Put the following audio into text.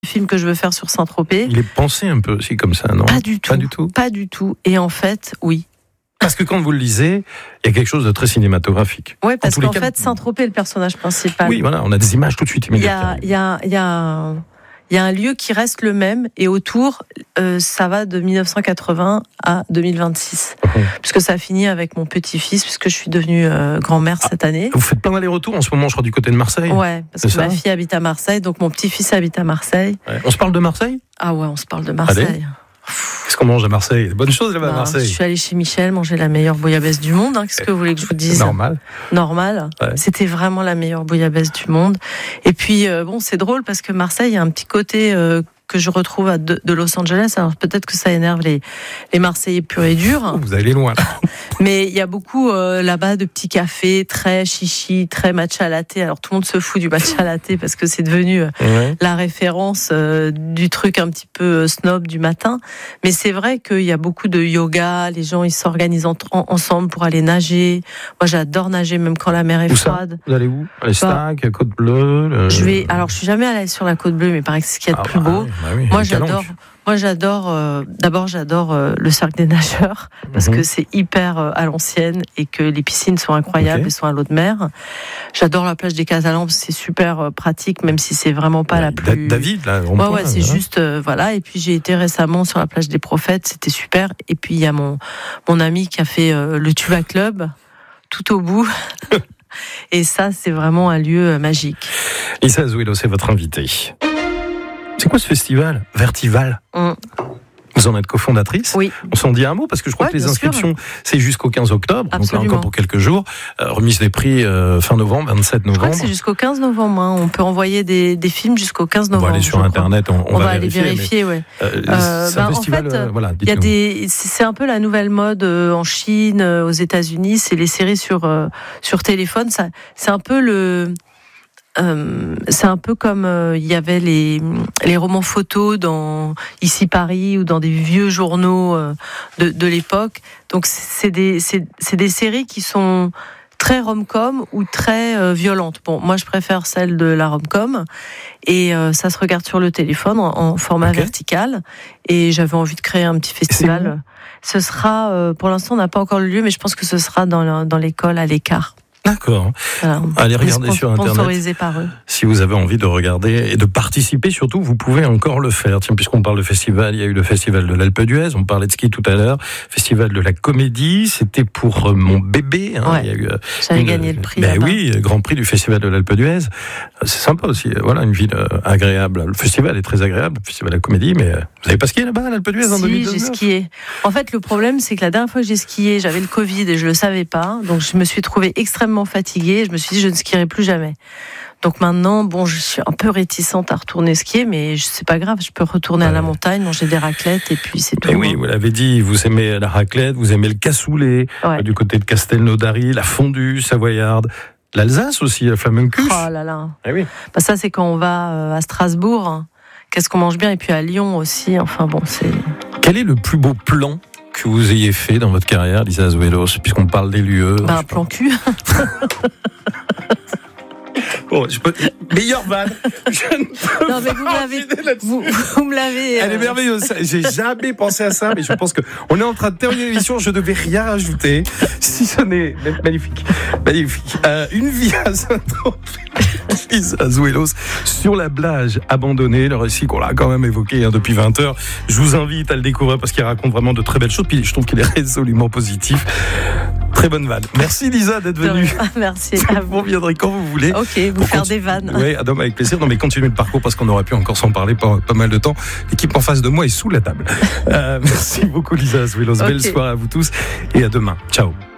film que je veux faire sur Saint-Tropez. Il est pensé un peu aussi comme ça, non ? Pas du tout. Pas du tout. Et en fait, oui. Parce que quand vous le lisez, il y a quelque chose de très cinématographique. Oui, parce qu'en fait, Saint-Tropez est le personnage principal. Oui, voilà, on a des images tout de suite immédiatement. Il y a un lieu qui reste le même, et autour, ça va de 1980 à 2026. Puisque ça finit avec mon petit-fils, puisque je suis devenue grand-mère cette année. Vous faites plein d'allers-retours en ce moment, je crois, du côté de Marseille. Ouais, parce que ma fille habite à Marseille, donc mon petit-fils habite à Marseille. Ouais. On se parle de Marseille ? Ah ouais, on se parle de Marseille. Allez. Qu'est-ce qu'on mange à Marseille ? Bonne chose là-bas à Marseille. Je suis allée chez Michel manger la meilleure bouillabaisse du monde. Qu'est-ce que vous voulez que je vous dise ? Normal. Ouais. C'était vraiment la meilleure bouillabaisse du monde. Et puis, c'est drôle parce que Marseille, il y a un petit côté que je retrouve de Los Angeles. Alors peut-être que ça énerve les Marseillais purs et durs. Vous allez loin là. Mais il y a beaucoup là-bas de petits cafés très chichi, très matcha latte. Alors tout le monde se fout du matcha latte parce que c'est devenu la référence du truc un petit peu snob du matin. Mais c'est vrai qu'il y a beaucoup de yoga. Les gens ils s'organisent ensemble pour aller nager. Moi j'adore nager même quand la mer est froide. Vous allez où ? Les Stacks, Côte Bleue. Alors je suis jamais allée sur la Côte Bleue, mais il paraît que c'est ce qu'il y a de plus beau. Oui, Moi j'adore d'abord le cercle des nageurs parce que c'est hyper à l'ancienne et que les piscines sont incroyables et sont à l'eau de mer. J'adore la plage des Catalans, c'est super pratique même si c'est vraiment pas la plus David là, c'est juste voilà. Et puis j'ai été récemment sur la plage des Prophètes, c'était super. Et puis il y a mon ami qui a fait le Tuva Club tout au bout. Et ça c'est vraiment un lieu magique. Lisa Azuelo, c'est votre invitée. C'est quoi ce festival Vertival Vous en êtes cofondatrice. Oui. On s'en dit un mot parce que je crois que les inscriptions, c'est jusqu'au 15 octobre. Absolument. Donc là encore pour quelques jours. Remise des prix fin novembre, 27 novembre. Je crois que c'est jusqu'au 15 novembre. On peut envoyer des films jusqu'au 15 novembre. On va aller sur Internet, on va aller vérifier. Ouais. C'est un festival, en fait, voilà. C'est un peu la nouvelle mode en Chine, aux États-Unis. C'est les séries sur téléphone. C'est un peu c'est un peu comme il y avait les romans photos dans Ici Paris ou dans des vieux journaux de l'époque. Donc c'est des séries qui sont très rom-com ou très violentes. Bon, moi je préfère celle de la rom-com et ça se regarde sur le téléphone en format vertical. Et j'avais envie de créer un petit festival. Ce sera, pour l'instant on n'a pas encore le lieu, mais je pense que ce sera dans l'école à l'écart. D'accord. Voilà. Allez regarder sur Internet. Par eux. Si vous avez envie de regarder et de participer, surtout, vous pouvez encore le faire. Tiens, puisqu'on parle de festival, il y a eu le festival de l'Alpe d'Huez, on parlait de ski tout à l'heure, festival de la comédie, c'était pour mon bébé. Ouais. Il y a eu, j'avais gagné le prix. Oui, grand prix du festival de l'Alpe d'Huez. C'est sympa aussi. Voilà, une ville agréable. Le festival est très agréable, le festival de la comédie, mais vous n'avez pas skié là-bas à l'Alpe d'Huez en 2019 ? Si, j'ai skié. En fait, le problème, c'est que la dernière fois que j'ai skié, j'avais le Covid et je le savais pas, donc je me suis trouvée extrêmement fatiguée. Je me suis dit, je ne skierai plus jamais. Donc maintenant, je suis un peu réticente à retourner skier, mais c'est pas grave, je peux retourner à la montagne, manger des raclettes, et puis c'est tout. Et oui, vous l'avez dit, vous aimez la raclette, vous aimez le cassoulet, du côté de Castelnaudary, la fondue savoyarde, l'Alsace aussi, la flamencuche. Oh là là. Et oui. Ça, c'est quand on va à Strasbourg. Qu'est-ce qu'on mange bien, et puis à Lyon aussi. Enfin bon, c'est. Quel est le plus beau plan que vous ayez fait dans votre carrière, Lisa Azuelo, puisqu'on parle des lieux? Un plan cul. Bon, meilleure vanne. Non, mais vous me l'avez. Elle est merveilleuse. J'ai jamais pensé à ça, mais je pense que on est en train de terminer l'émission. Je devais rien rajouter. Si ce n'est magnifique. Une vie à Saint-Tropez. Lisa Azuelo sur la plage abandonnée, le récit qu'on a quand même évoqué depuis 20 heures. Je vous invite à le découvrir parce qu'il raconte vraiment de très belles choses. Puis je trouve qu'il est résolument positif. Très bonne vanne. Merci Lisa d'être venue. Merci à vous. Vous reviendrez quand vous voulez. Ok, vous faire des vannes. Oui, Adam, avec plaisir. Non, mais continuez le parcours parce qu'on aurait pu encore s'en parler pas mal de temps. L'équipe en face de moi est sous la table. Merci beaucoup Lisa Azuelo. Belle soirée à vous tous et à demain. Ciao.